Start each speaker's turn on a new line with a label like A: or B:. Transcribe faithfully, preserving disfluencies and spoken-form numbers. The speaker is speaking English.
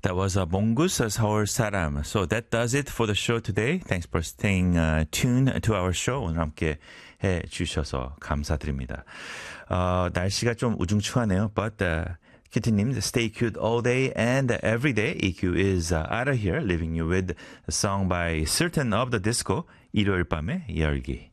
A: That was a Mongoose 서울 사람. So that does it for the show today. Thanks for staying uh, tuned to our show. 오늘 함께 해주셔서 감사드립니다. 어, 날씨가 좀 우중충하네요. But uh, 키트님, stay cute all day and every day. E Q is uh, out of here, leaving you with a song by Certain of the Disco, 일요일 밤의 열기.